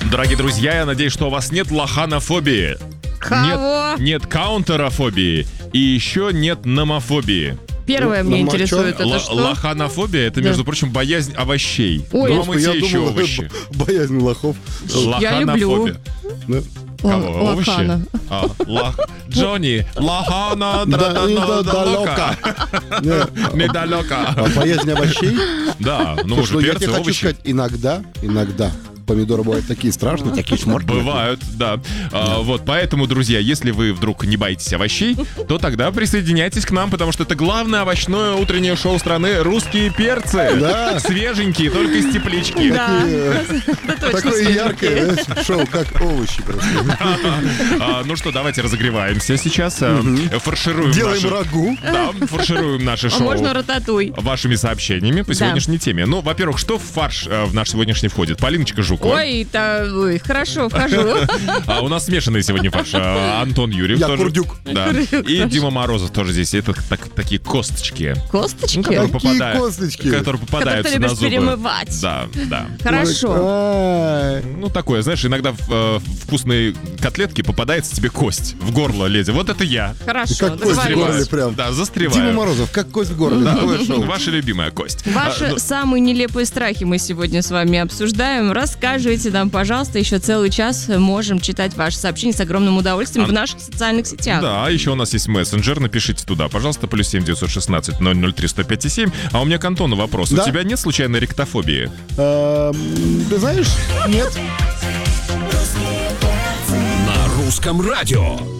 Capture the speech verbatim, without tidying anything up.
Дорогие друзья, я надеюсь, что у вас нет лоханофобии. Кого? Нет, нет каунтерофобии. И еще нет номофобии. Первое Ну, меня ну, а интересует, чё? это Л- что? лоханофобия — это, Да. между прочим, боязнь овощей. Ой, Дома Господи, те я еще думал, овощи. б- боязнь лохов. Я люблю. Лоханофобия. Да. Кого? Л- Овощи? лохана. А, лох... Джонни, лохана, Да, дра-да-да, да, далека. далека. Не, Недалека. а боязнь овощей? Да, ну, Потому может, что я перцы, тебе хочу овощи. сказать, иногда, иногда помидоры бывают такие страшные, такие смортные. Бывают, да. А, вот, поэтому, друзья, если вы вдруг не боитесь овощей, то тогда присоединяйтесь к нам, потому что это главное овощное утреннее шоу страны «Русские перцы». Да. Свеженькие, только из теплички. Да, Такие, это точно Такое свеженькие. яркое, знаешь, шоу, как овощи просто. А, ну что, давайте разогреваемся сейчас. а, Фаршируем Делаем наше- рагу. Да, фаршируем наше А шоу можно рататуй. вашими сообщениями по Да. сегодняшней теме. Ну, во-первых, что в фарш э, в наш сегодняшний входит? Полиночка Жукова. Ой, та, ой, хорошо, вхожу. А у нас смешанный сегодня фарш. А, Антон Юрьев Я тоже. Курдюк. Да. Курдюк, И хорошо. Дима Морозов тоже здесь. Это так- такие косточки, Косточки? которые Какие попадают, косточки? которые Которые попадаются ты на любишь зубы. перемывать. Да, да. Хорошо. Ай. Ну, такое, знаешь, иногда в э, вкусные котлетки попадается тебе кость в горло лезет. Вот это я. Хорошо, Как кость в горле договорились. прям. Да, застреваю. Дима Морозов, как кость в горле. Да, Такое шоу. ваша любимая кость. Ваши А, ну, самые нелепые страхи мы сегодня с вами обсуждаем. Рассказывайте нам, пожалуйста, еще целый час можем читать ваши сообщения с огромным удовольствием А- в наших социальных сетях. Да, еще у нас есть мессенджер, напишите туда, пожалуйста, плюс семь девятьсот шестнадцать ноль ноль три сто пять и семь. А у меня к Антону вопрос. Да. У тебя нет случайно ректофобии? Эм, Ты знаешь, нет. На русском радио.